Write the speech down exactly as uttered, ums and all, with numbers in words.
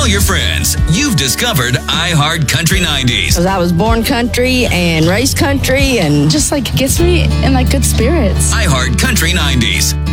your friends. You've discovered iHeart Country nineties. Because I was born country and raised country and just like gets me in like good spirits. iHeart Country nineties.